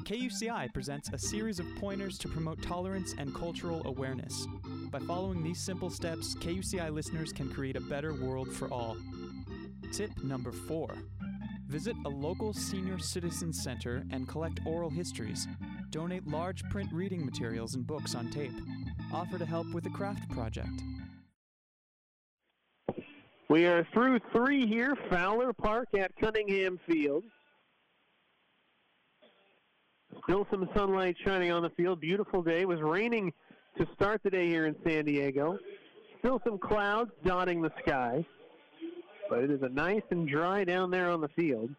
KUCI presents a series of pointers to promote tolerance and cultural awareness. By following these simple steps, KUCI listeners can create a better world for all. Tip number 4. Visit a local senior citizen center and collect oral histories. Donate large print reading materials and books on tape. Offer to help with a craft project. We are through 3 here, Fowler Park at Cunningham Field. Still some sunlight shining on the field. Beautiful day. It was raining to start the day here in San Diego. Still some clouds dotting the sky. But it is a nice and dry down there on the field.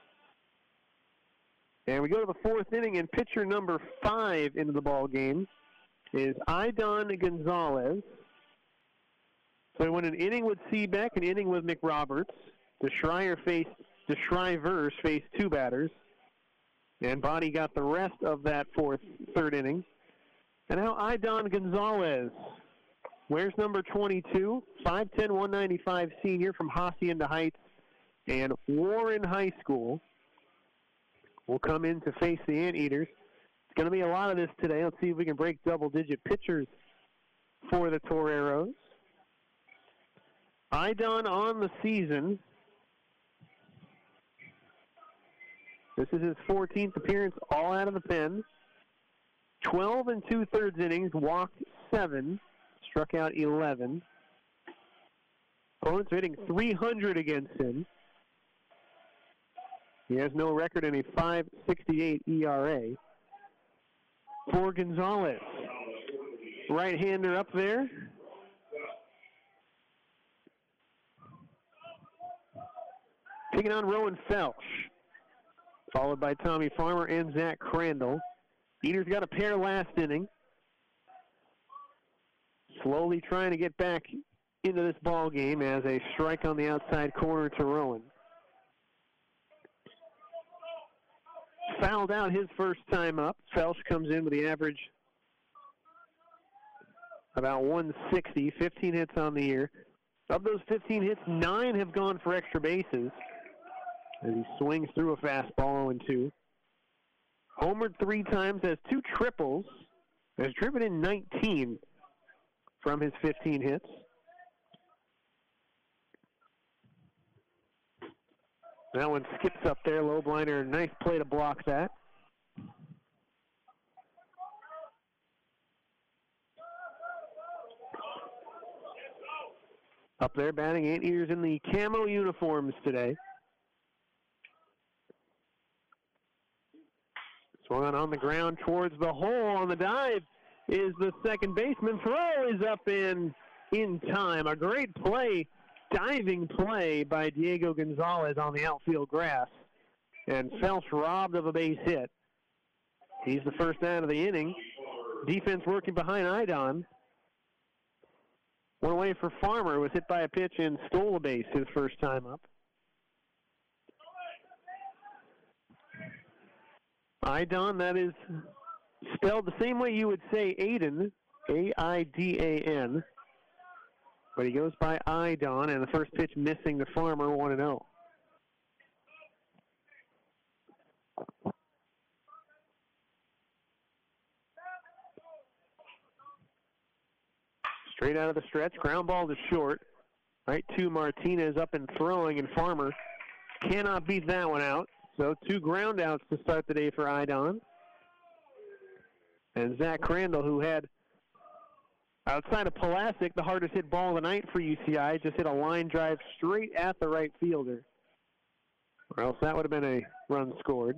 And we go to the 4th inning, and pitcher number 5 into the ball game is Idon Gonzalez. So he went an inning with Seebeck, an inning with McRoberts. The Shrivers faced 2 batters. And Bonnie got the rest of that 3rd inning. And now Idon Gonzalez. Where's number 22? 5'10", 195 senior from Hacienda Heights and Warren High School. Will come in to face the Anteaters. It's going to be a lot of this today. Let's see if we can break double-digit pitchers for the Toreros. Idon on the season. This is his 14th appearance, all out of the pen. 12 2/3 innings, walked 7, struck out 11. Opponents are hitting .300 against him. He has no record in a .568 ERA. For Gonzalez. Right-hander up there. Taking on Rowan Felsch. Followed by Tommy Farmer and Zach Crandall. Eaters got a pair last inning. Slowly trying to get back into this ball game as a strike on the outside corner to Rowan. Fouled out his first time up. Felsch comes in with the average about 160, 15 hits on the year. Of those 15 hits, 9 have gone for extra bases as he swings through a fastball 0-2. Homered 3 times, has 2 triples, has driven in 19 from his 15 hits. That one skips up there, low blinder, nice play to block that. Up there, batting Anteaters in the camo uniforms today. Swung on the ground towards the hole. On the dive is the second baseman. Throw is up in time. A great play, diving play by Diego Gonzalez on the outfield grass. And Felsch robbed of a base hit. He's the first out of the inning. Defense working behind Idon. One away for Farmer, was hit by a pitch and stole a base his first time up. Idon, that is spelled the same way you would say Aiden, A-I-D-A-N. But he goes by Idon, and the first pitch missing to Farmer, 1-0. Straight out of the stretch, ground ball to short. Right to Martinez, up and throwing, and Farmer cannot beat that one out. So 2 ground outs to start the day for Idon. And Zach Crandall, who had, outside of Pulaski, the hardest hit ball of the night for UCI, just hit a line drive straight at the right fielder. Or else that would have been a run scored.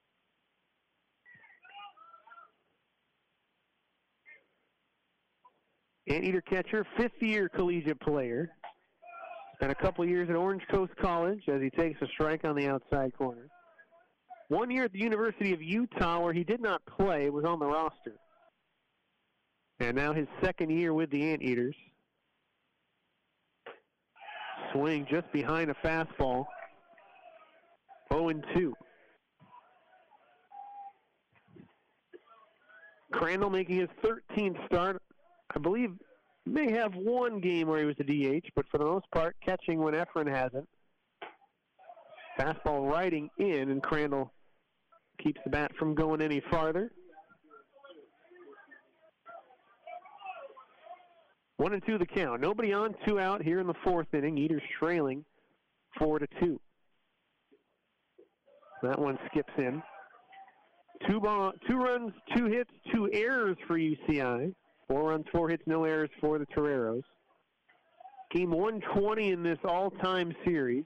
Anteater catcher, 5th-year collegiate player. Spent a couple years at Orange Coast College as he takes a strike on the outside corner. 1 year at the University of Utah where he did not play, was on the roster. And now his 2nd year with the Anteaters. Swing just behind a fastball. 0-2. Crandall making his 13th start. I believe may have 1 game where he was a DH, but for the most part, catching when Efren hasn't. Fastball riding in, and Crandall keeps the bat from going any farther. 1-2 the count. Nobody on, 2 out here in the fourth inning. Eaters trailing 4-2. That one skips in. 2 runs, 2 hits, 2 errors for UCI. 4 runs, 4 hits, no errors for the Toreros. Game 120 in this all-time series.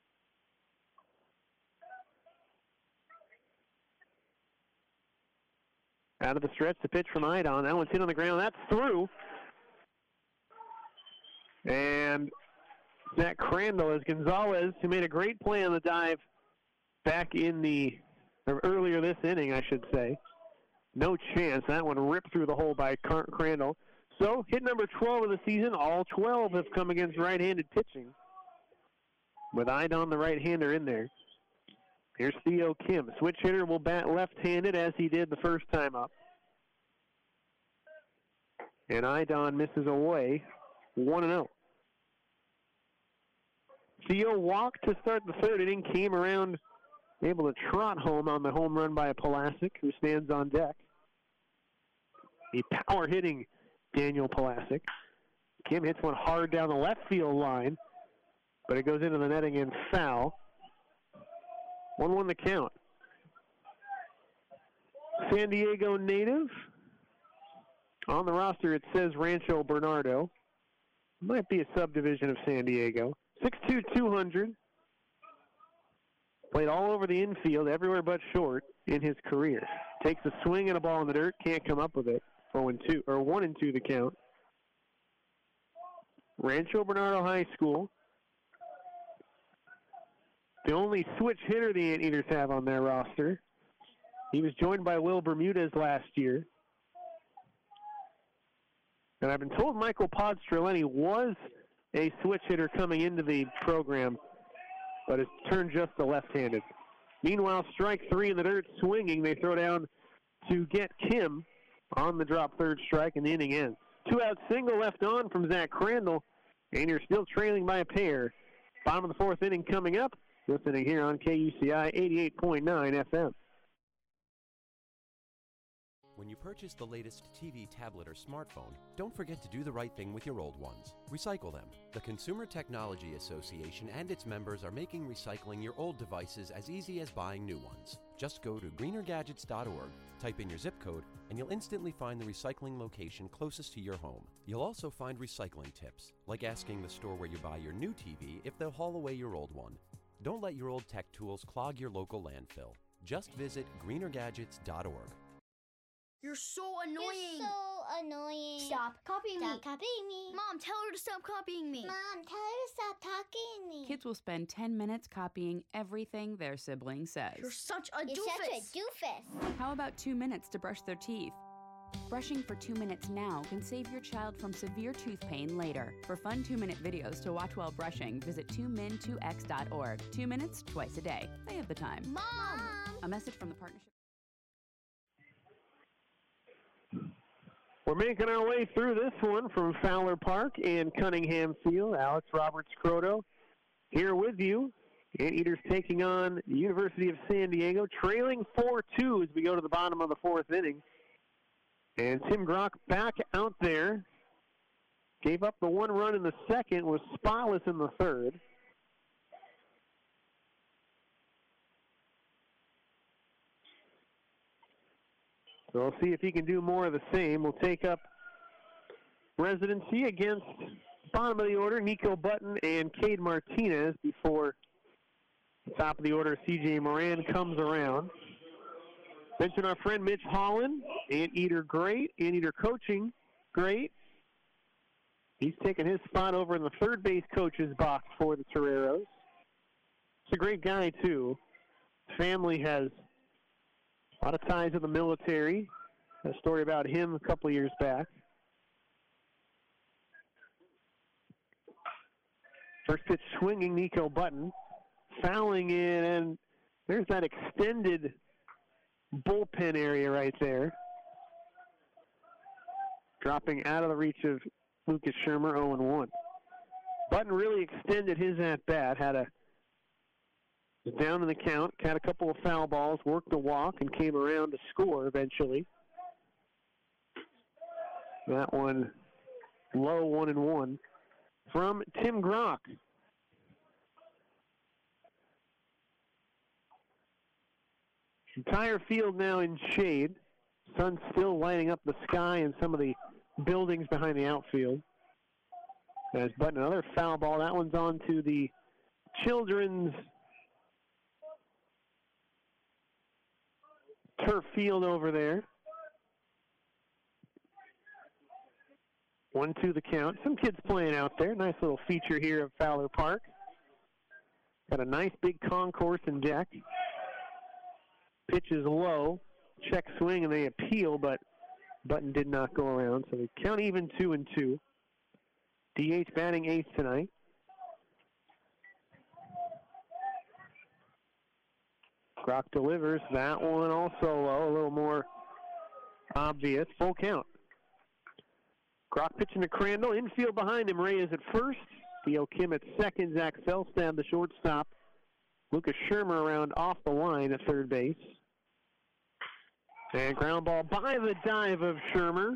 Out of the stretch, the pitch from Idon. That one's hit on the ground. That's through. And Zach Crandall as Gonzalez, who made a great play on the dive back or earlier this inning, I should say. No chance. That one ripped through the hole by Crandall. So, hit number 12 of the season. All 12 have come against right-handed pitching, with Idon, the right-hander, in there. Here's Theo Kim. Switch hitter will bat left-handed as he did the first time up. And Idon misses away 1-0. Theo walked to start the third inning, came around, able to trot home on the home run by Pulasic, who stands on deck. A power-hitting Daniel Pulasic. Kim hits one hard down the left field line, but it goes into the netting and foul. 1-1 the count. San Diego native. On the roster, it says Rancho Bernardo. Might be a subdivision of San Diego. 6'2", 200. Played all over the infield, everywhere but short in his career. Takes a swing at a ball in the dirt, can't come up with it. 1-2 the count. Rancho Bernardo High School. The only switch hitter the Anteaters have on their roster. He was joined by Will Bermudez last year. And I've been told Michael Podstreleni was a switch hitter coming into the program, but has turned just to left-handed. Meanwhile, strike 3 in the dirt, swinging. They throw down to get Kim on the drop, third strike, and the inning ends. 2-out single left on from Zach Crandall, and you're still trailing by a pair. Bottom of the fourth inning coming up. Listening here on KUCI 88.9 FM. When you purchase the latest TV, tablet, or smartphone, don't forget to do the right thing with your old ones. Recycle them. The Consumer Technology Association and its members are making recycling your old devices as easy as buying new ones. Just go to greenergadgets.org, type in your zip code, and you'll instantly find the recycling location closest to your home. You'll also find recycling tips, like asking the store where you buy your new TV if they'll haul away your old one. Don't let your old tech tools clog your local landfill. Just visit greenergadgets.org. You're so annoying. You're so annoying. Stop copying me. Stop copying me. Mom, tell her to stop copying me. Mom, tell her to stop talking to me. Kids will spend 10 minutes copying everything their sibling says. You're such a You're doofus. such a doofus. How about 2 minutes to brush their teeth? Brushing for 2 minutes now can save your child from severe tooth pain later. For fun 2-minute videos to watch while brushing, visit 2min2x.org. 2 minutes, twice a day. They have the time. Mom. A message from the partnership. We're making our way through this one from Fowler Park and Cunningham Field. Alex Roberts-Croto here with you. Anteaters taking on the University of San Diego, trailing 4-2 as we go to the bottom of the fourth inning. And Tim Grock back out there. Gave up the 1 run in the second, was spotless in the third. So we'll see if he can do more of the same. We'll take up residency against bottom of the order, Nico Button and Cade Martinez before the top of the order, C.J. Moran comes around. Mention our friend Mitch Holland, Anteater great, Anteater coaching great. He's taken his spot over in the third base coach's box for the Toreros. He's a great guy, too. Family has a lot of ties to the military. A story about him a couple of years back. First pitch swinging, Nico Button. Fouling in, and there's that extended bullpen area right there. Dropping out of the reach of Lucas Shermer, 0-1. Button really extended his at-bat, had a Was down in the count, had a couple of foul balls, worked the walk, and came around to score eventually. That one low 1-1 from Tim Grock. Entire field now in shade. Sun still lighting up the sky and some of the buildings behind the outfield. As Button, another foul ball. That one's on to the children's turf field over there. 1-2 the count. Some kids playing out there. Nice little feature here of Fowler Park. Got a nice big concourse and deck. Pitch is low. Check swing and they appeal, but Button did not go around. So they count even 2-2. DH batting eighth tonight. Grock delivers. That one also low, a little more obvious. Full count. Grock pitching to Crandall. Infield behind him. Reyes at first. Theo Kim at second. Zach Selstad, the shortstop. Lucas Shermer around off the line at third base. And ground ball by the dive of Shermer.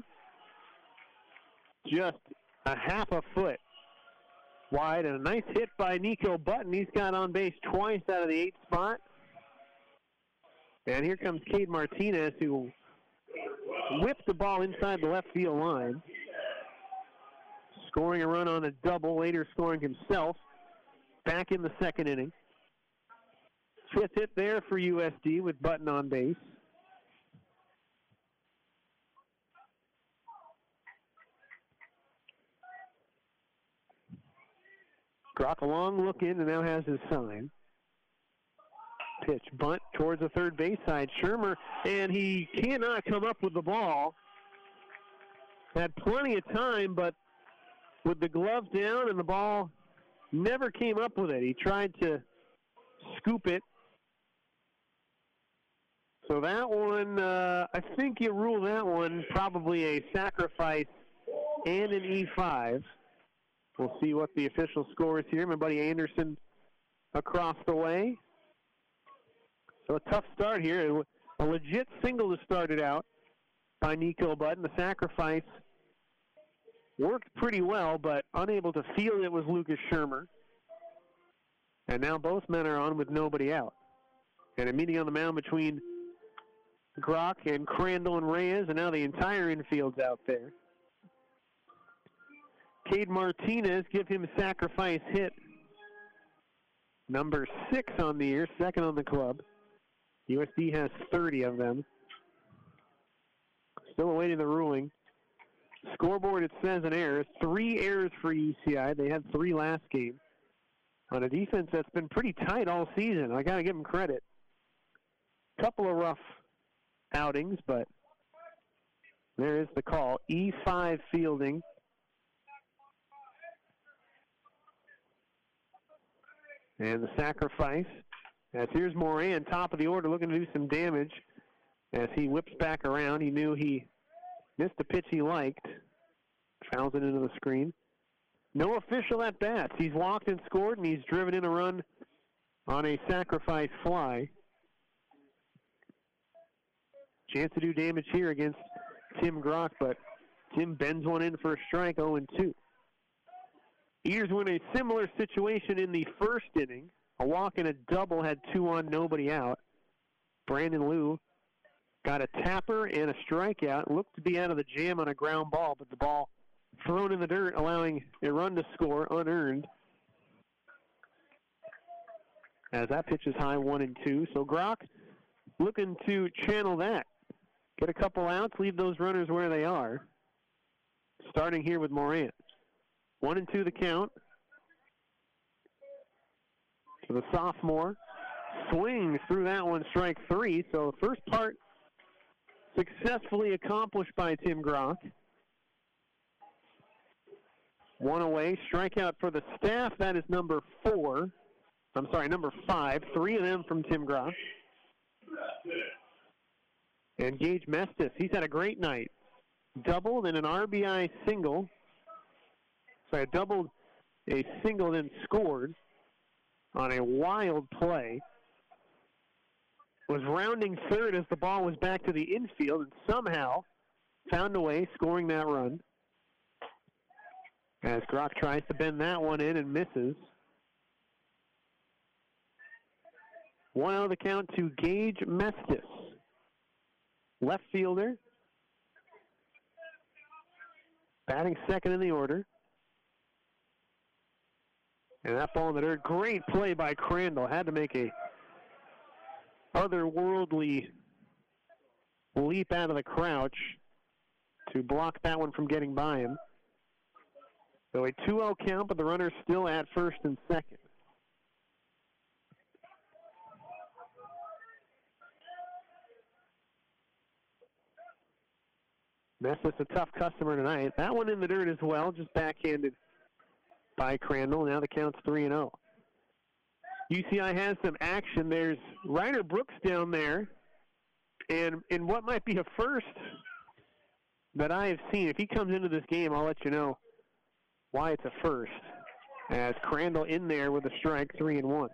Just a half a foot wide. And a nice hit by Nico Button. He's got on base twice out of the 8th spot. And here comes Cade Martinez, who whipped the ball inside the left field line. Scoring a run on a double, later scoring himself. Back in the second inning. 5th hit there for USD with Button on base. Grock a long look in and now has his sign. Pitch, bunt towards the third base side. Shermer, and he cannot come up with the ball. Had plenty of time, but with the glove down and the ball never came up with it. He tried to scoop it. So that one, I think you rule that one probably a sacrifice and an E5. We'll see what the official score is here. My buddy Anderson across the way. So a tough start here. A legit single to start it out by Nico Button. The sacrifice worked pretty well, but unable to feel it was Lucas Shermer. And now both men are on with nobody out. And a meeting on the mound between Grock and Crandall and Reyes, and now the entire infield's out there. Cade Martinez, give him a sacrifice hit. Number 6 on the year, second on the club. USD has 30 of them. Still awaiting the ruling. Scoreboard, it says an error. 3 errors for UCI. They had 3 last game. On a defense that's been pretty tight all season. I got to give them credit. Couple of rough outings, but there is the call. E5 fielding. And the sacrifice, as here's Moran, top of the order, looking to do some damage. As he whips back around, he knew he missed a pitch he liked. Fouls it into the screen. No official at bats. He's walked and scored, and he's driven in a run on a sacrifice fly. Chance to do damage here against Tim Grock, but Tim bends one in for a strike, 0-2. Eaters were in a similar situation in the first inning. A walk and a double had 2 on, nobody out. Brandon Liu got a tapper and a strikeout. Looked to be out of the jam on a ground ball, but the ball thrown in the dirt, allowing a run to score unearned. As that pitch is high, 1-2. So Grock looking to channel that. Get a couple outs, leave those runners where they are. Starting here with Moran. 1-2 the count. So the sophomore swings through that one, strike 3. So the first part successfully accomplished by Tim Grock. 1 away, strikeout for the staff. That is number 5. 3 of them from Tim Grock. And Gage Mestis, he's had a great night. Doubled and an RBI single. So I doubled a single, then scored on a wild play. was rounding third as the ball was back to the infield and somehow found a way scoring that run. As Grock tries to bend that one in and misses. 1-0 the count to Gage Mestis, left fielder. Batting second in the order. And that ball in the dirt, great play by Crandall. Had to make a otherworldly leap out of the crouch to block that one from getting by him. So a 2-0 count, but the runner's still at first and second. Mestis a tough customer tonight. That one in the dirt as well, just backhanded by Crandall. Now the count's 3-0. UCI has some action. There's Ryder Brooks down there. And in what might be a first that I have seen, if he comes into this game, I'll let you know why it's a first. As Crandall in there with a strike, 3-1.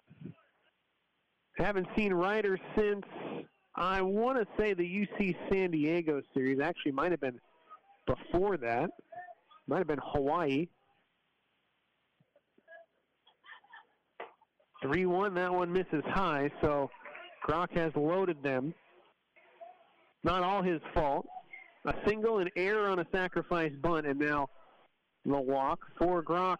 Haven't seen Ryder since, I want to say, the UC San Diego series. Actually, might have been before that. Might have been Hawaii. 3-1, that one misses high, so Grock has loaded them. Not all his fault. A single, an error on a sacrifice bunt, and now the walk for Grock.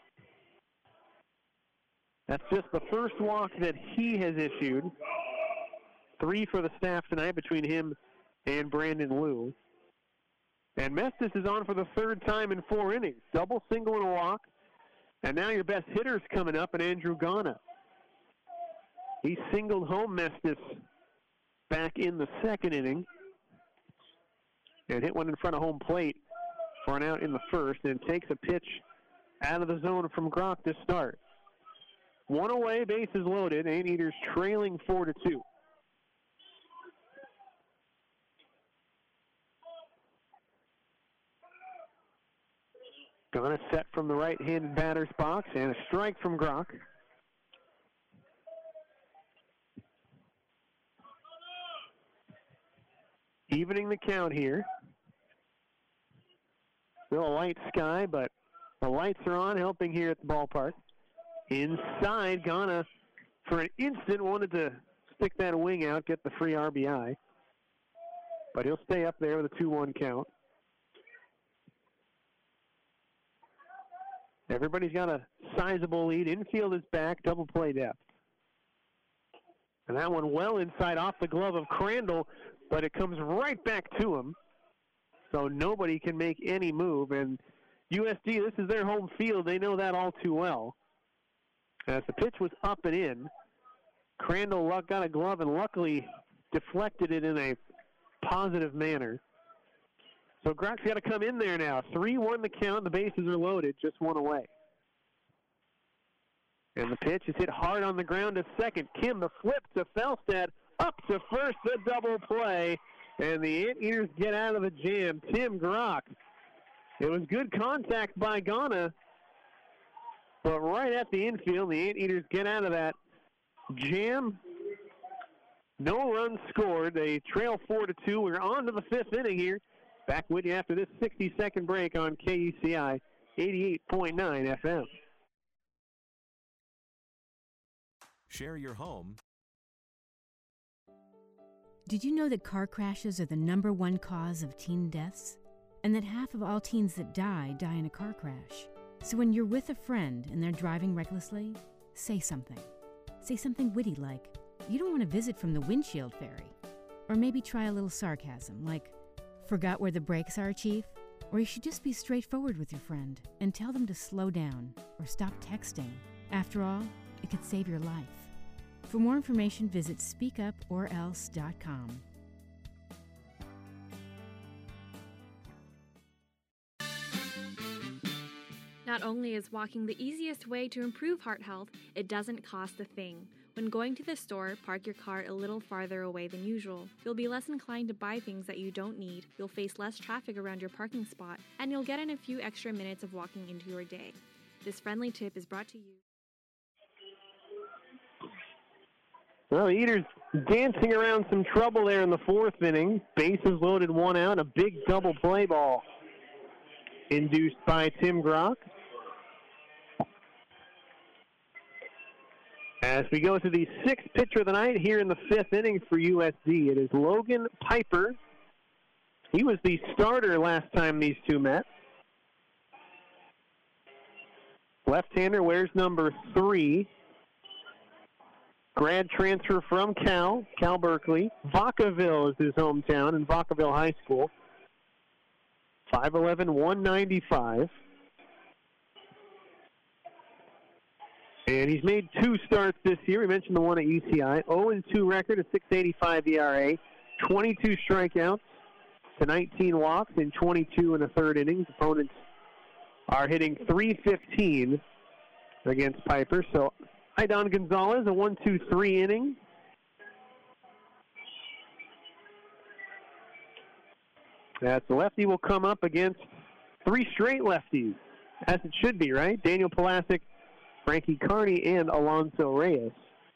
That's just the first walk that he has issued. 3 for the staff tonight between him and Brandon Liu. And Mestis is on for the third time in 4 innings. Double, single, and a walk. And now your best hitter's coming up, and Andrew Ghana. He singled home Mestis back in the second inning and hit one in front of home plate for an out in the first, and takes a pitch out of the zone from Grock to start. 1 away, bases loaded. Anteaters trailing 4-2. Ghana set from the right-handed batter's box, and a strike from Grock. Evening the count here. Still a light sky, but the lights are on, helping here at the ballpark. Inside, Ghana, for an instant, wanted to stick that wing out, get the free RBI. But he'll stay up there with a 2-1 count. Everybody's got a sizable lead. Infield is back, double play depth. And that one well inside off the glove of Crandall, but it comes right back to him. So nobody can make any move. And USD, this is their home field. They know that all too well. As the pitch was up and in, Crandall got a glove and luckily deflected it in a positive manner. So Grock's got to come in there now. 3-1 the count. The bases are loaded. Just 1 away. And the pitch is hit hard on the ground to second. Kim, the flip to Felstad. Up to first, the double play. And the Anteaters get out of the jam. Tim Grock. It was good contact by Ghana. But right at the infield, the Anteaters get out of that jam. No runs scored. They trail 4-2. We're on to the 5th inning here. Back with you after this 60-second break on KUCI 88.9 FM. Share your home. Did you know that car crashes are the #1 cause of teen deaths? And that half of all teens that die in a car crash? So when you're with a friend and they're driving recklessly, say something. Say something witty like, "You don't want to visit from the windshield ferry." Or maybe try a little sarcasm like, "Forgot where the brakes are, Chief?" Or you should just be straightforward with your friend and tell them to slow down or stop texting. After all, it could save your life. For more information, visit speakuporelse.com. Not only is walking the easiest way to improve heart health, it doesn't cost a thing. When going to the store, park your car a little farther away than usual. You'll be less inclined to buy things that you don't need, you'll face less traffic around your parking spot, and you'll get in a few extra minutes of walking into your day. This friendly tip is brought to you. Well, the Eaters dancing around some trouble there in the fourth inning. Bases loaded, one out. A big double play ball induced by Tim Grock. As we go to the sixth pitcher of the night here in the fifth inning for USD, it is Logan Piper. He was the starter last time these two met. Left-hander wears number 3. Grad transfer from Cal Berkeley. Vacaville is his hometown in Vacaville High School. 5'11", 195. And he's made 2 starts this year. We mentioned the one at UCI. 0-2 record, a 6.85 ERA, 22 strikeouts to 19 walks in 22 and a third innings. Opponents are hitting .315 against Piper. So Idon Gonzalez, a 1-2-3 inning. That's the lefty will come up against 3 straight lefties, as it should be, right? Daniel Palasic, Frankie Carney, and Alonso Reyes.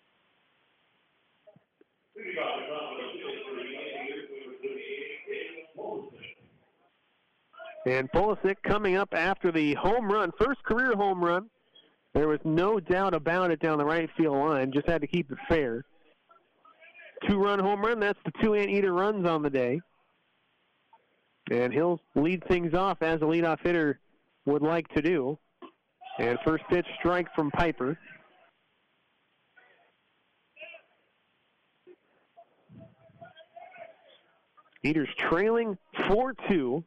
And Pulisic coming up after the home run, first career home run. There was no doubt about it down the right field line. Just had to keep it fair. 2-run home run. That's the 2 Anteater runs on the day. And he'll lead things off as a leadoff hitter would like to do. And first pitch strike from Piper. Eaters trailing 4-2.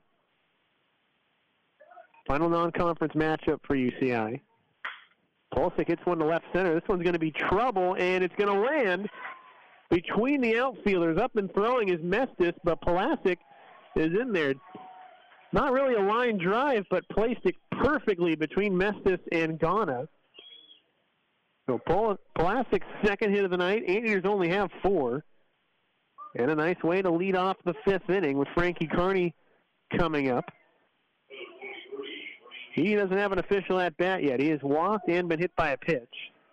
Final non-conference matchup for UCI. Pulisic hits one to left center. This one's going to be trouble, and it's going to land between the outfielders. Up and throwing is Mestis, but Palasic is in there. Not really a line drive, but placed it perfectly between Mestis and Ghana. So Palasic's second hit of the night. Anteaters only have 4. And a nice way to lead off the fifth inning with Frankie Carney coming up. He doesn't have an official at-bat yet. He has walked and been hit by a pitch.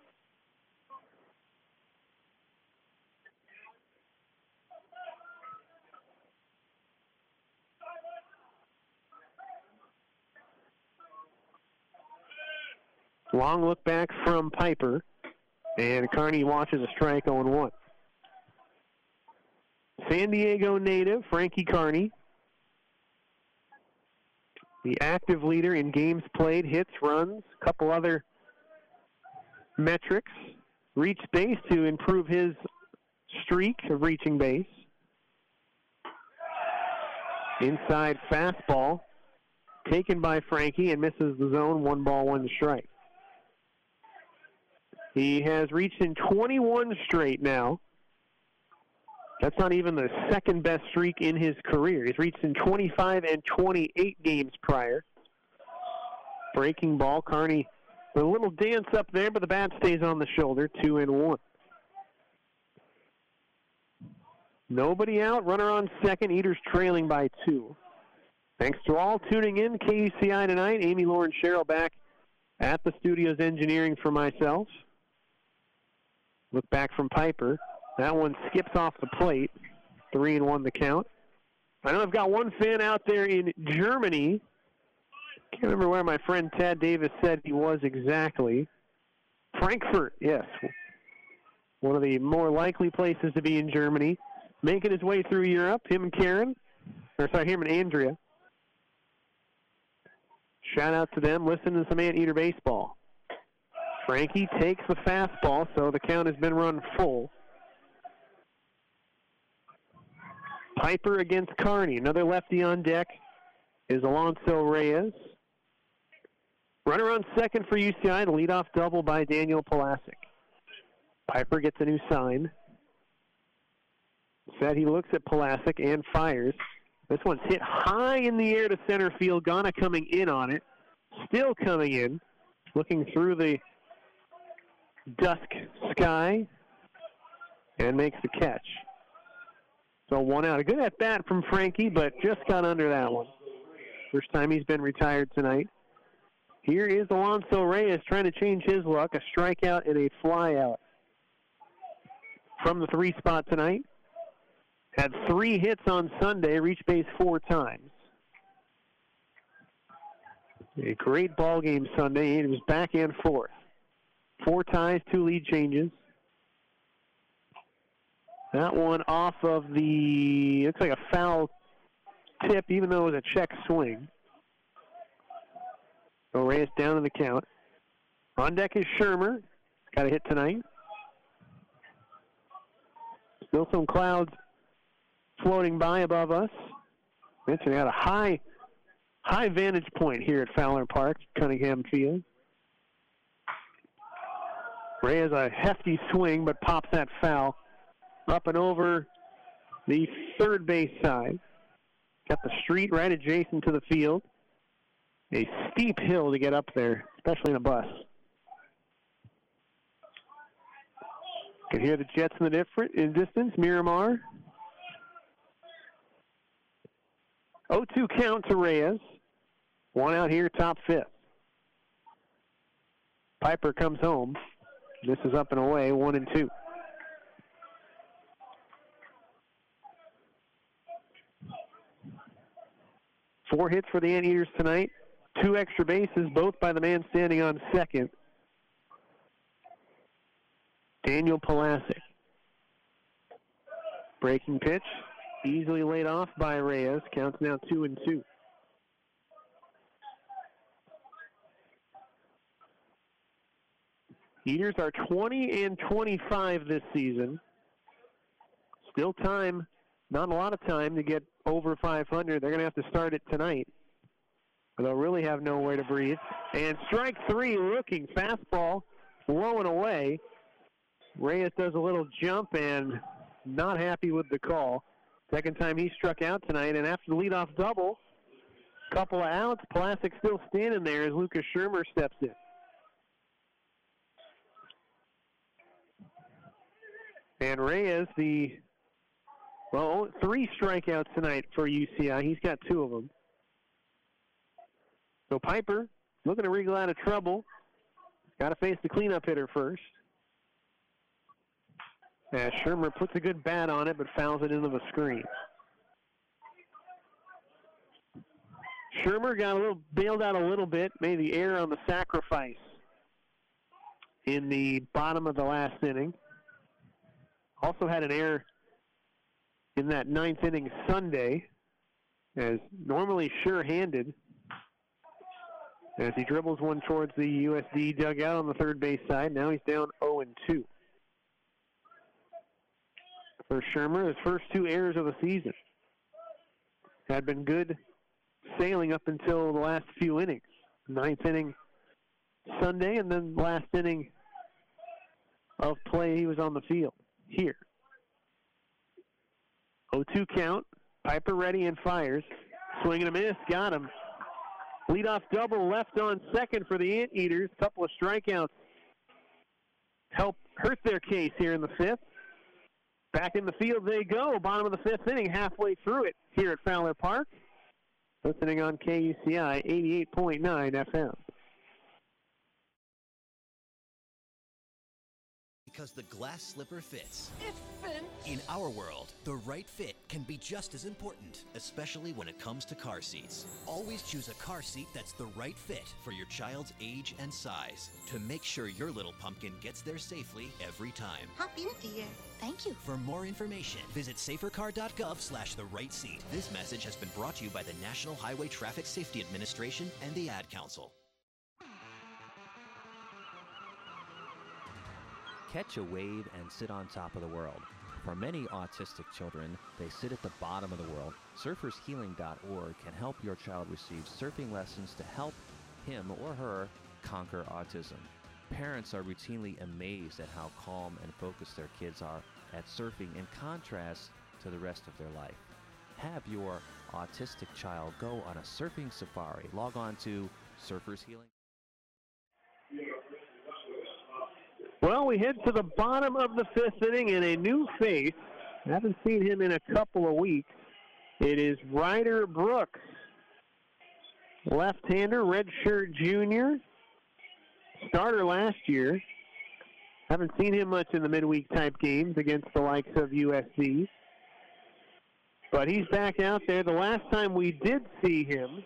Long look back from Piper, and Carney watches a strike 0-1. San Diego native Frankie Carney, the active leader in games played, hits, runs, a couple other metrics. Reached base to improve his streak of reaching base. Inside fastball taken by Frankie and misses the zone. 1 ball, 1 strike. He has reached in 21 straight now. That's not even the second best streak in his career. He's reached in 25 and 28 games prior. Breaking ball, Carney, a little dance up there, but the bat stays on the shoulder. 2-1. Nobody out, runner on second, Eaters trailing by 2. Thanks to all tuning in, KUCI tonight. Amy Lauren Sherrill back at the studios engineering for myself. Look back from Piper. That one skips off the plate. 3-1 the count. I know I've got one fan out there in Germany. Can't remember where my friend Tad Davis said he was exactly. Frankfurt, yes. One of the more likely places to be in Germany. Making his way through Europe. Him and Andrea. Shout out to them. Listen to some Anteater baseball. Frankie takes the fastball, so the count has been run full. Piper against Carney. Another lefty on deck is Alonso Reyes. Runner on second for UCI. The leadoff double by Daniel Palasic. Piper gets a new sign. Said he looks at Palasic and fires. This one's hit high in the air to center field. Ghana coming in on it. Still coming in. Looking through the dusk sky. And makes the catch. So 1 out. A good at-bat from Frankie, but just got under that one. First time he's been retired tonight. Here is Alonso Reyes trying to change his luck. A strikeout and a flyout from the 3 spot tonight. Had 3 hits on Sunday, reached base 4 times. A great ball game Sunday. It was back and forth. 4 ties, 2 lead changes. That one off of the, looks like a foul tip, even though it was a check swing. So Reyes down in the count. On deck is Shermer. Got a hit tonight. Still some clouds floating by above us. Mentioned they had a high vantage point here at Fowler Park, Cunningham Field. Reyes a hefty swing, but pops that foul up and over the third base side. Got the street right adjacent to the field. A steep hill to get up there, especially in a bus. Can hear the Jets in the distance. Miramar. 0-2 count to Reyes. 1 out here, top 5th. Piper comes home. This is up and away, 1-2. Four hits for the Anteaters tonight. 2 extra bases, both by the man standing on second, Daniel Palasic. Breaking pitch, easily laid off by Reyes. Counts now 2-2. Eaters are 20-25 this season. Still time, not a lot of time to get over 500. They're going to have to start it tonight. They'll really have nowhere to breathe. And strike 3 looking, fastball blowing away. Reyes does a little jump and not happy with the call. Second time he struck out tonight, and after the leadoff double, couple of outs, Palasic still standing there as Lucas Shermer steps in. And Reyes, 3 strikeouts tonight for UCI. He's got 2 of them. So Piper looking to wriggle out of trouble. Got to face the cleanup hitter first. As Shermer puts a good bat on it, but fouls it into the screen. Shermer got bailed out a little bit, made the error on the sacrifice in the bottom of the last inning. Also had an error in that 9th inning Sunday, as normally sure-handed, as he dribbles one towards the USD dugout on the third base side. Now he's down 0-2. For Shermer, his first 2 errors of the season. Had been good sailing up until the last few innings. 9th inning Sunday, and then last inning of play he was on the field. Here. 0-2 count. Piper ready and fires. Swing and a miss. Got him. Leadoff double left on second for the Anteaters. Couple of strikeouts help hurt their case here in the 5th. Back in the field they go. Bottom of the 5th inning, halfway through it here at Fowler Park. Listening on KUCI 88.9 FM. Because the glass slipper fits. It fits! In our world, the right fit can be just as important, especially when it comes to car seats. Always choose a car seat that's the right fit for your child's age and size to make sure your little pumpkin gets there safely every time. Happy New Year. Thank you. For more information, visit safercar.gov/the-right-seat. This message has been brought to you by the National Highway Traffic Safety Administration and the Ad Council. Catch a wave and sit on top of the world. For many autistic children, they sit at the bottom of the world. Surfershealing.org can help your child receive surfing lessons to help him or her conquer autism. Parents are routinely amazed at how calm and focused their kids are at surfing in contrast to the rest of their life. Have your autistic child go on a surfing safari. Log on to Surfers Healing. Well, we head to the bottom of the 5th inning in a new face. Haven't seen him in a couple of weeks. It is Ryder Brooks, left-hander, redshirt junior, starter last year. Haven't seen him much in the midweek type games against the likes of USC. But he's back out there. The last time we did see him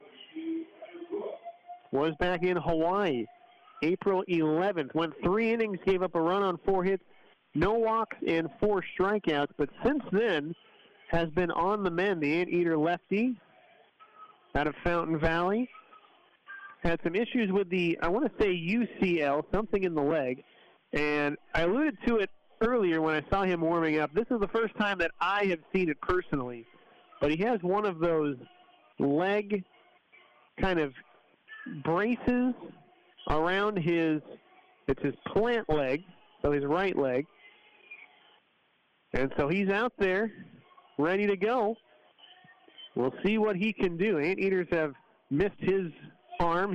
was back in Hawaii, April 11th. Went 3 innings, gave up a run on 4 hits, no walks, and 4 strikeouts. But since then, has been on the mend. The Anteater lefty out of Fountain Valley. Had some issues with the, I want to say UCL, something in the leg. And I alluded to it earlier when I saw him warming up. This is the first time that I have seen it personally. But he has one of those leg kind of braces around his plant leg, so his right leg. And so he's out there ready to go. We'll see what he can do. Anteaters have missed his arm.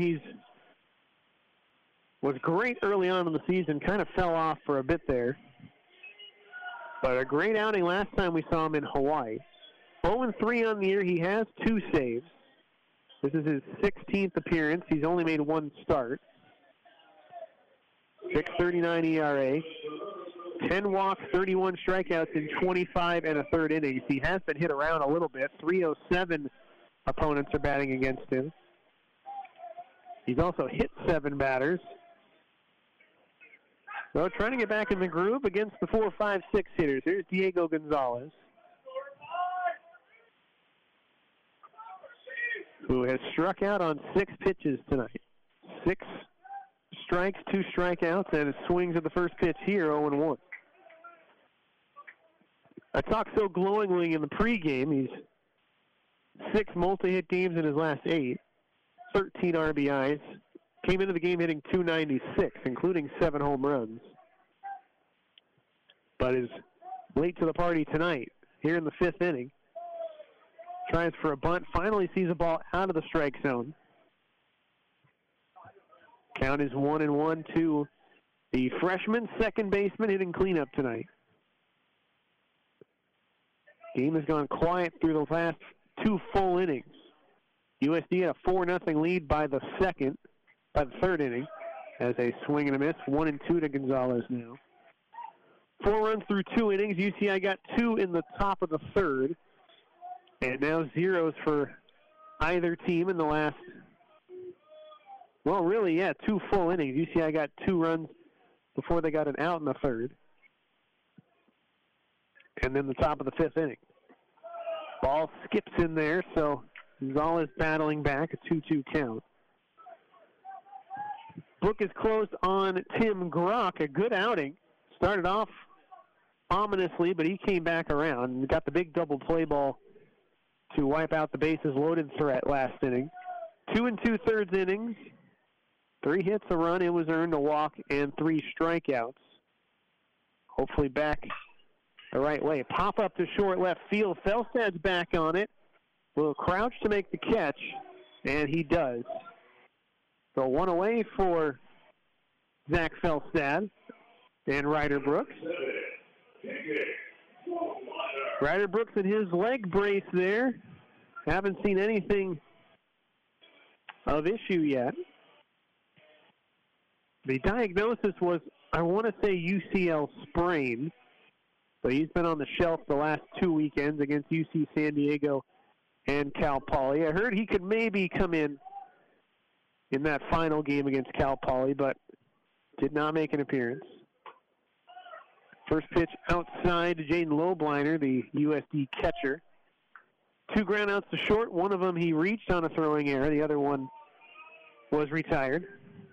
Was great early on in the season, kind of fell off for a bit there. But a great outing last time we saw him in Hawaii. 0-3 on the year. He has 2 saves. This is his 16th appearance. He's only made 1 start. 6.39 ERA. 10 walks, 31 strikeouts in 25 1/3 innings. He has been hit around a little bit. 307 opponents are batting against him. He's also hit 7 batters. So trying to get back in the groove against the 4, 5, 6 hitters. Here's Diego Gonzalez, who has struck out on 6 pitches tonight. 6 strikes, 2 strikeouts, and swings at the first pitch here, 0-1. I talked so glowingly in the pregame. He's 6 multi-hit games in his last 8, 13 RBIs. Came into the game hitting .296, including 7 home runs. But is late to the party tonight, here in the 5th inning. Tries for a bunt, finally sees a ball out of the strike zone. Count is 1-1 to the freshman second baseman hitting cleanup tonight. Game has gone quiet through the last 2 full innings. USD had a 4-0 lead by the 3rd inning, as a swing and a miss. 1-2 to Gonzalez now. 4 runs through 2 innings. UCI got 2 in the top of the 3rd. And now zeros for either team in the last, 2 full innings. UCI got 2 runs before they got an out in the 3rd. And then the top of the 5th inning. Ball skips in there, so Gonzalez battling back, a 2-2 count. Book is closed on Tim Grock. A good outing. Started off ominously, but he came back around and got the big double play ball to wipe out the bases loaded threat last inning. 2 2/3 innings. 3 hits, a run, it was earned, a walk, and 3 strikeouts. Hopefully back the right way. Pop up to short left field. Felstad's back on it. Will crouch to make the catch, and he does. So 1 away for Zach Felstad and Ryder Brooks. Ryder Brooks in his leg brace there. Haven't seen anything of issue yet. The diagnosis was, I want to say, UCL sprain. So he's been on the shelf the last 2 weekends against UC San Diego and Cal Poly. I heard he could maybe come in that final game against Cal Poly, but did not make an appearance. First pitch outside to Jaden Lobliner, the USD catcher. 2 groundouts to short. One of them he reached on a throwing error. The other one was retired.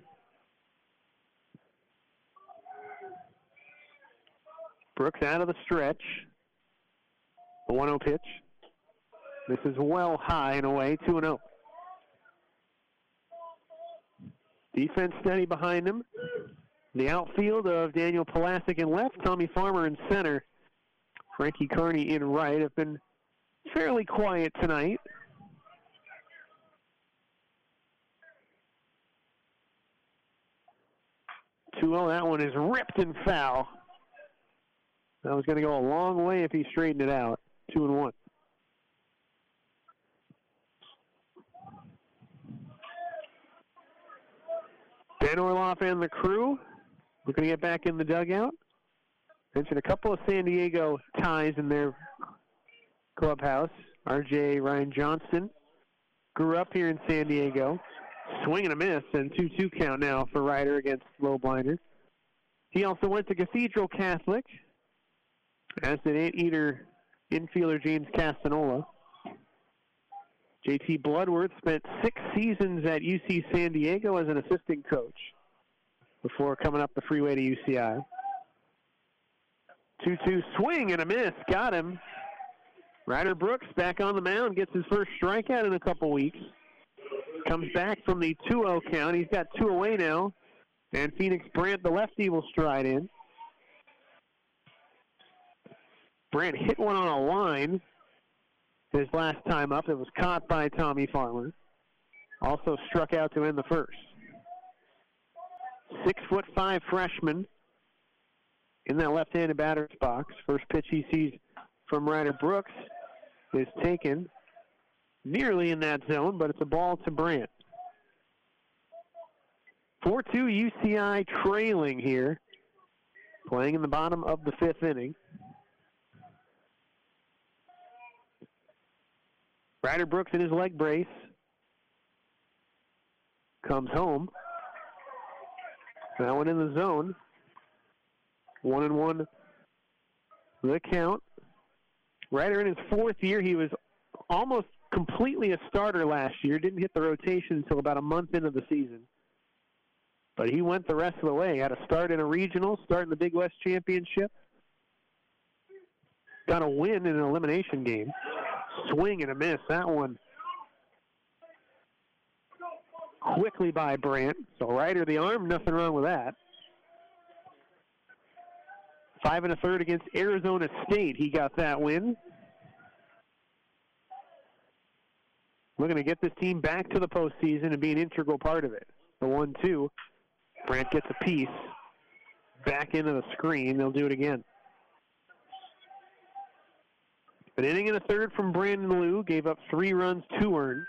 Brooks out of the stretch. The 1-0 pitch. This is well high and away, 2-0. Defense steady behind him. The outfield of Daniel Pulaski in left, Tommy Farmer in center. Frankie Carney in right have been fairly quiet tonight. That one is ripped and foul. That was going to go a long way if he straightened it out. 2-1. Ben Orloff and the crew We're going to get back in the dugout. Mentioned a couple of San Diego ties in their clubhouse. RJ Ryan Johnston grew up here in San Diego. Swing and a miss, and 2-2 count now for Ryder against Lowblinder. He also went to Cathedral Catholic, as did Anteater infielder James Castanola. JT Bloodworth spent 6 seasons at UC San Diego as an assistant coach before coming up the freeway to UCI. 2-2 swing and a miss. Got him. Ryder Brooks back on the mound, gets his first strikeout in a couple weeks. Comes back from the 2-0 count. He's got 2 away now. And Phoenix Brandt, the lefty, will stride in. Brandt hit one on a line his last time up. It was caught by Tommy Farmer. Also struck out to end the first. 6'5" freshman in that left-handed batter's box. First pitch he sees from Ryder Brooks is taken nearly in that zone, but it's a ball to Brandt. 4-2 UCI trailing here, playing in the bottom of the 5th inning. Ryder Brooks in his leg brace comes home. That one in the zone. 1-1 the count. Ryder in his 4th year. He was almost completely a starter last year. Didn't hit the rotation until about a month into the season. But he went the rest of the way. Had a start in a regional, start in the Big West Championship. Got a win in an elimination game. Swing and a miss. That one quickly by Brandt. So Ryder the arm, nothing wrong with that. 5 1/3 against Arizona State. He got that win. Looking to get this team back to the postseason and be an integral part of it. The 1-2. Brandt gets a piece back into the screen. They'll do it again. An inning and a third from Brandon Liu. Gave up 3 runs, 2 earned.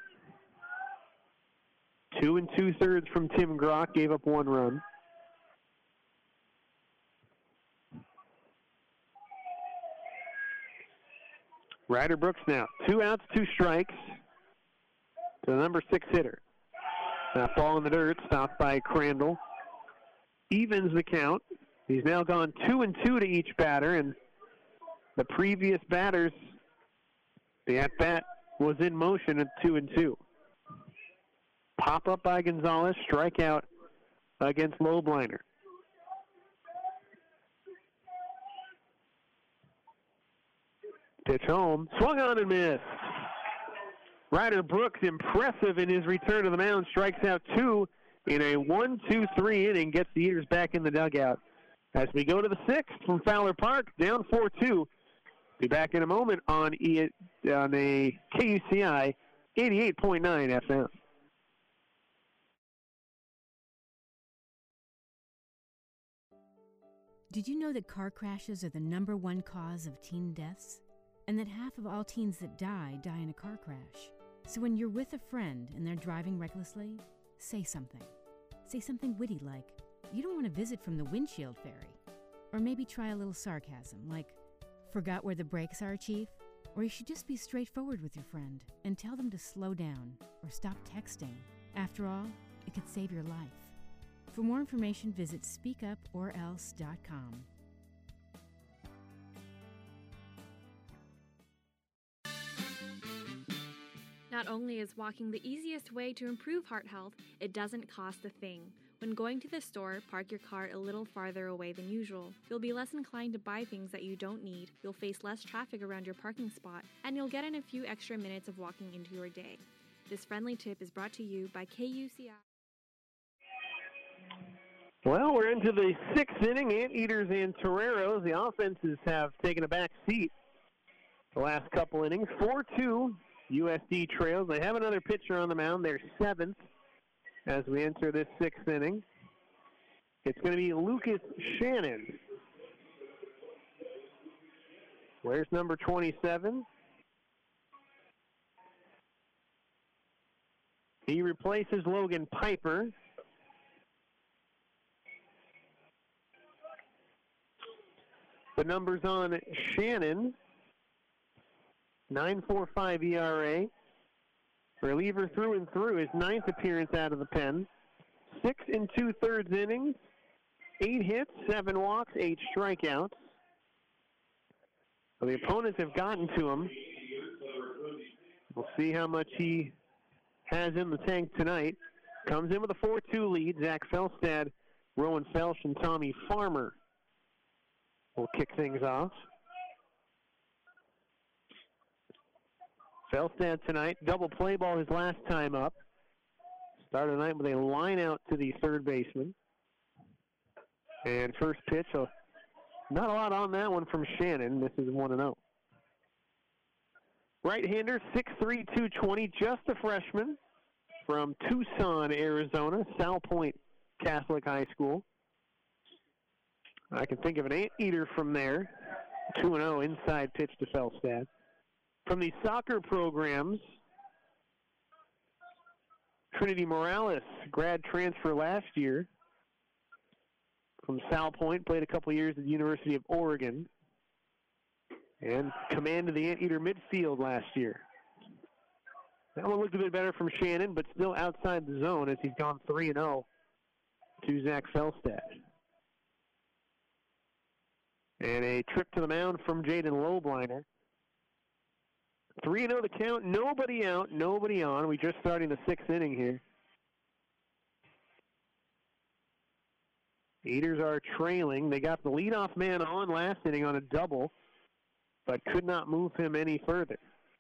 2 2/3 from Tim Grock. Gave up 1 run. Ryder Brooks now. 2 outs, 2 strikes to the number 6 hitter. That ball in the dirt, stopped by Crandall. Evens the count. He's now gone 2-2 to each batter, and the previous batters, the at-bat was in motion at 2-2. Pop up by Gonzalez, strikeout against Lowblinder. Pitch home, swung on and missed. Ryder Brooks, impressive in his return to the mound, strikes out 2 in a 1-2-3 inning, gets the Eaters back in the dugout. As we go to the 6th from Fowler Park, down 4-2. Be back in a moment on a KUCI 88.9 FM. Did you know that car crashes are the #1 cause of teen deaths? And that half of all teens that die in a car crash? So when you're with a friend and they're driving recklessly, say something. Say something witty like, "You don't want to visit from the windshield fairy." Or maybe try a little sarcasm like, "Forgot where the brakes are, Chief?" Or you should just be straightforward with your friend and tell them to slow down or stop texting. After all, it could save your life. For more information, visit speakuporelse.com. Not only is walking the easiest way to improve heart health, it doesn't cost a thing. When going to the store, park your car a little farther away than usual. You'll be less inclined to buy things that you don't need, you'll face less traffic around your parking spot, and you'll get in a few extra minutes of walking into your day. This friendly tip is brought to you by KUCI. Well, we're into the 6th inning. Anteaters and Toreros. The offenses have taken a back seat the last couple innings. 4-2 USD trails. They have another pitcher on the mound. They're 7th as we enter this 6th inning. It's going to be Lucas Shannon. Where's number 27? He replaces Logan Piper. The numbers on Shannon, 9.45 ERA. Reliever through and through, his 9th appearance out of the pen. 6 2/3 innings, 8 hits, 7 walks, 8 strikeouts. So the opponents have gotten to him. We'll see how much he has in the tank tonight. Comes in with a 4-2 lead. Zach Felstad, Rowan Felsch, and Tommy Farmer will kick things off. Felstad tonight, double play ball his last time up. Started the night with a line out to the third baseman. And first pitch, not a lot on that one from Shannon. This is 1-0. Right-hander, 6'3", 220, just a freshman from Tucson, Arizona, Sal Point Catholic High School. I can think of an anteater from there. 2-0 inside pitch to Felstad. From the soccer programs, Trinity Morales, grad transfer last year from Sal Point, played a couple years at the University of Oregon, and commanded the Anteater midfield last year. That one looked a bit better from Shannon, but still outside the zone as he's gone 3-0 to Zach Felstad. And a trip to the mound from Jaden Lobliner. 3-0 the count, nobody out, nobody on. We're just starting the 6th inning here. Eaters are trailing. They got the leadoff man on last inning on a double, but could not move him any further.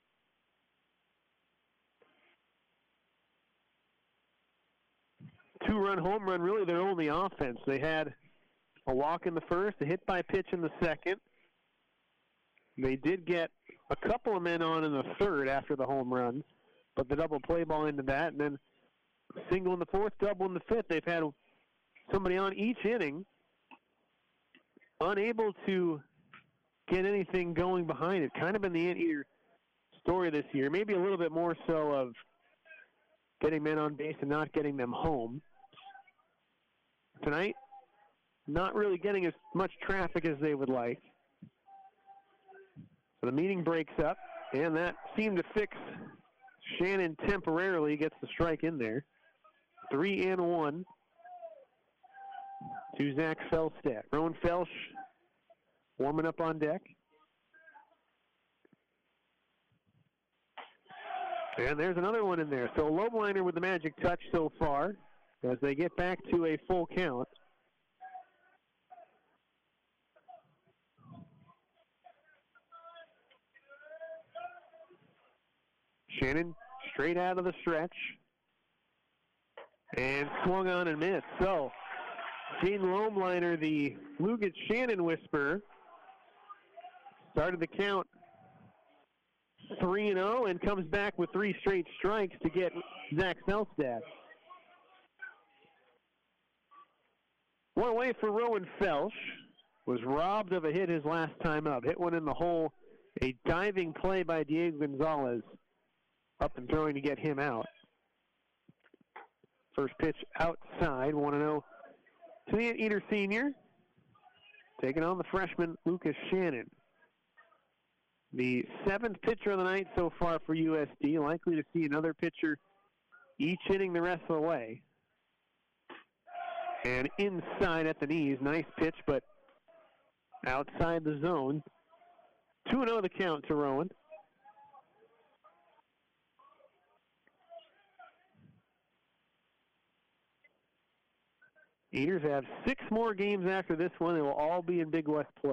Two-run home run, really their only offense. They had a walk in the first, a hit by pitch in the second. They did get a couple of men on in the third after the home run, but the double play ball into that, and then single in the fourth, double in the fifth. They've had somebody on each inning, unable to get anything going behind it. Kind of been the Anteater story this year, maybe a little bit more so of getting men on base and not getting them home. Tonight, not really getting as much traffic as they would like. So the meeting breaks up, and that seemed to fix Shannon temporarily. Gets the strike in there. 3-1 to Zach Felstad. Rowan Felsch warming up on deck. And there's another one in there. So Lobliner with the magic touch so far as they get back to a full count. Shannon straight out of the stretch. And swung on and missed. So, Gene Lobliner, the Lugat Shannon whisperer, started the count 3-0 and comes back with 3 straight strikes to get Zach Felstad. One away for Rowan Felsch. Was robbed of a hit his last time up. Hit one in the hole. A diving play by Diego Gonzalez. Up and throwing to get him out. First pitch outside, 1-0 to the Anteater senior. Taking on the freshman, Lucas Shannon. The 7th pitcher of the night so far for USD. Likely to see another pitcher each inning the rest of the way. And inside at the knees, nice pitch, but outside the zone. 2-0 the count to Rowan. Eaters have 6 more games after this one. They will all be in Big West play.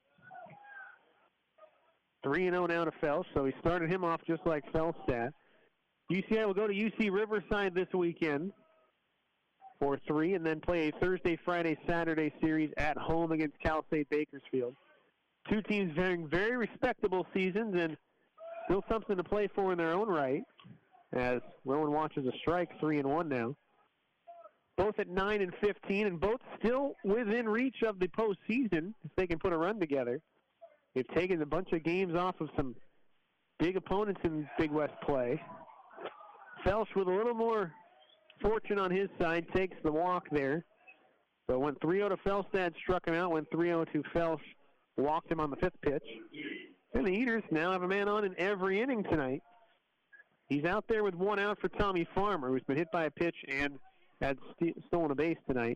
3-0 now to Felsch, so he started him off just like Felstad. UCI will go to UC Riverside this weekend for 3, and then play a Thursday, Friday, Saturday series at home against Cal State Bakersfield. 2 teams having very respectable seasons and still something to play for in their own right, as Rowan watches a strike, 3-1 now. Both at 9-15, and both still within reach of the postseason if they can put a run together. They've taken a bunch of games off of some big opponents in Big West play. Felsch with a little more fortune on his side takes the walk there. So went 3-0 to Felstad, struck him out, went 3-0 to Felsch, walked him on the 5th pitch. And the Eaters now have a man on in every inning tonight. He's out there with 1 out for Tommy Farmer, who's been hit by a pitch and had stolen a base tonight.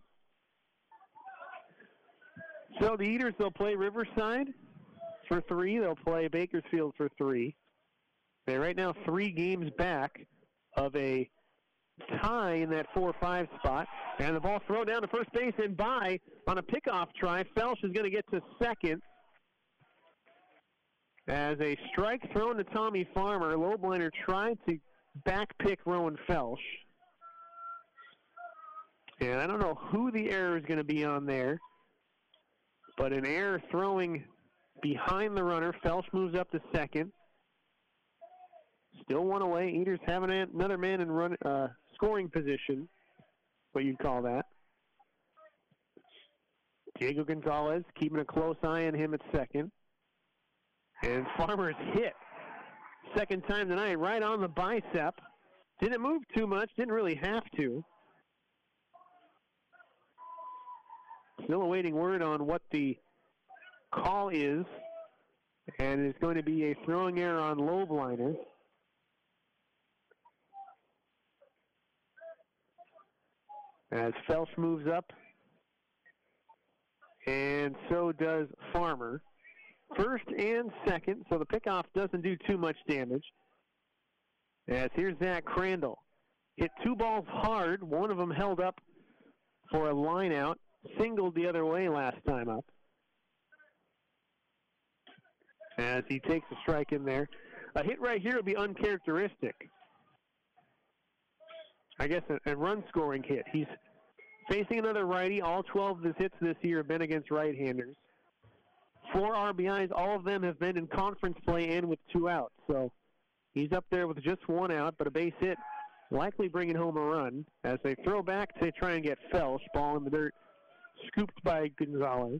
So the Eaters, they'll play Riverside for 3. They'll play Bakersfield for 3. They're right now 3 games back of a tie in that 4-5 spot. And the ball thrown down to first base and by on a pickoff try. Felsch is going to get to second. As a strike thrown to Tommy Farmer, Lobliner tried to back pick Rowan Felsch. And I don't know who the error is going to be on there, but an error throwing behind the runner. Felsch moves up to second. Still 1 away. Eaters have another man in scoring position, what you'd call that. Diego Gonzalez keeping a close eye on him at second. And Farmer's hit. Second time tonight, right on the bicep. Didn't move too much, didn't really have to. Still awaiting word on what the call is. And it's going to be a throwing error on Lobliner. As Felsch moves up. And so does Farmer. First and second, so the pickoff doesn't do too much damage. As here's Zach Crandall. Hit 2 balls hard, one of them held up for a line out. Singled the other way last time up. As he takes a strike in there. A hit right here would be uncharacteristic. I guess a run-scoring hit. He's facing another righty. All 12 of his hits this year have been against right-handers. 4 RBIs, all of them have been in conference play and with 2 outs. So he's up there with just 1 out, but a base hit, likely bringing home a run. As they throw back to try and get Felsch, ball in the dirt, scooped by Gonzalez.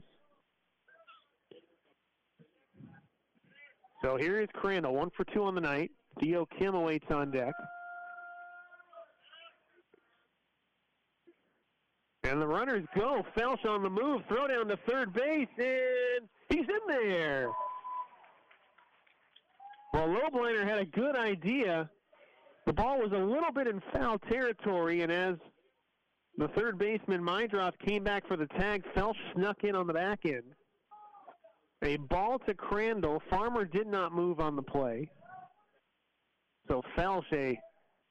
So here is Crandall, 1 for 2 on the night. Theo Kim awaits on deck. And the runners go. Felsch on the move. Throw down to third base, and he's in there. Well, Lobliner had a good idea. The ball was a little bit in foul territory, and as the third baseman, Meindroth, came back for the tag, Felsch snuck in on the back end. A ball to Crandall. Farmer did not move on the play. So Felsch, a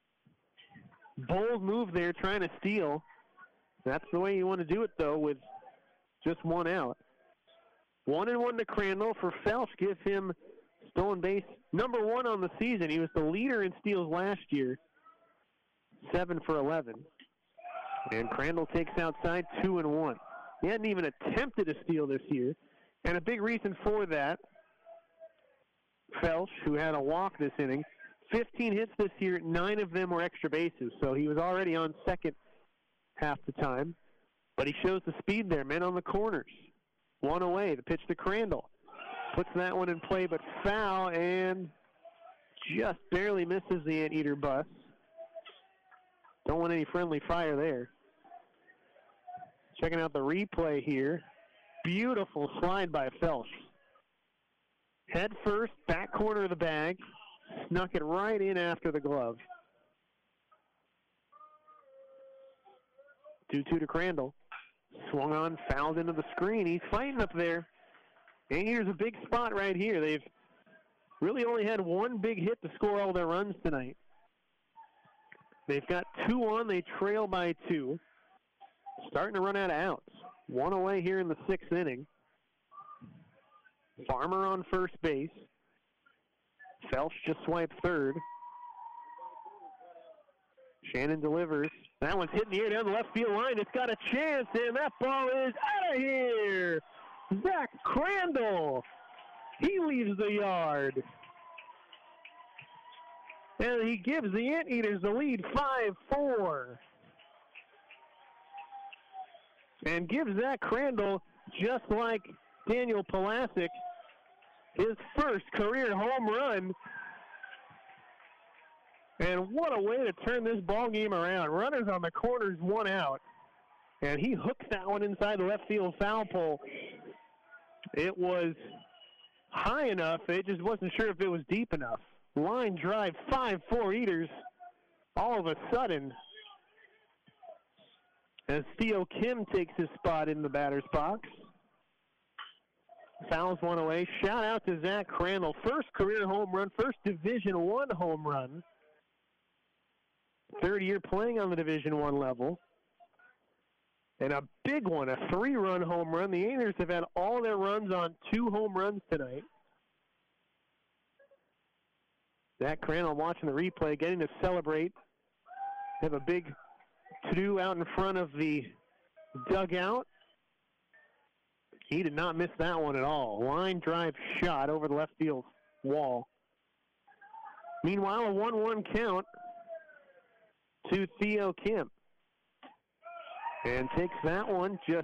bold move there, trying to steal. That's the way you want to do it, though, with just 1 out. 1-1 to Crandall. For Felsch, gives him stolen base number 1 on the season. He was the leader in steals last year, 7 for 11. And Crandall takes outside 2-1. He hadn't even attempted a steal this year. And a big reason for that, Felsch, who had a walk this inning, 15 hits this year, 9 of them were extra bases. So he was already on second half the time. But he shows the speed there, men on the corners. 1 away, the pitch to Crandall. Puts that one in play, but foul, and just barely misses the Anteater bus. Don't want any friendly fire there. Checking out the replay here. Beautiful slide by Felsch. Head first, back corner of the bag. Snuck it right in after the glove. 2-2 to Crandall. Swung on, fouled into the screen. He's fighting up there. And here's a big spot right here. They've really only had 1 big hit to score all their runs tonight. They've got 2 on. They trail by 2. Starting to run out of outs. 1 away here in the 6th inning. Farmer on first base. Felsch just swiped third. Shannon delivers. That one's hitting the air down the left field line. It's got a chance, and that ball is out of here. Zach Crandall. He leaves the yard. And he gives the Anteaters the lead 5-4. And gives Zach Crandall, just like Daniel Palasic, his first career home run. And what a way to turn this ball game around. Runners on the corners, 1 out. And he hooks that one inside the left field foul pole. It was high enough, it just wasn't sure if it was deep enough. Line drive, 5-4 Eaters. All of a sudden, as Theo Kim takes his spot in the batter's box. Fouls one away. Shout out to Zach Crandall. First career home run, first Division I home run. Third year playing on the Division I level. And a big one, a 3-run home run. The Ainers have had all their runs on 2 home runs tonight. Zach Crandall watching the replay, getting to celebrate. They have a big to-do out in front of the dugout. He did not miss that one at all. Line drive shot over the left field wall. Meanwhile, a 1-1 count to Theo Kim. And takes that one just